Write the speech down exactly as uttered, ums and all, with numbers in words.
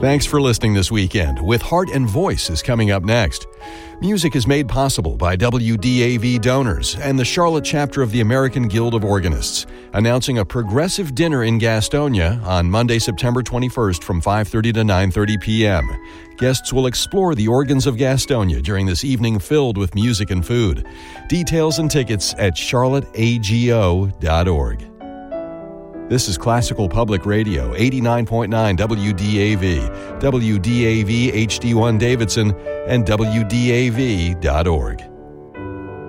Thanks for listening this weekend. With Heart and Voice is coming up next. Music is made possible by W D A V donors and the Charlotte chapter of the American Guild of Organists, announcing a progressive dinner in Gastonia on Monday, September twenty-first from five thirty to nine thirty p.m. Guests will explore the organs of Gastonia during this evening filled with music and food. Details and tickets at charlotte a g o dot org. This is Classical Public Radio, eighty-nine point nine W D A V, W D A V H D one Davidson, and W D A V dot org.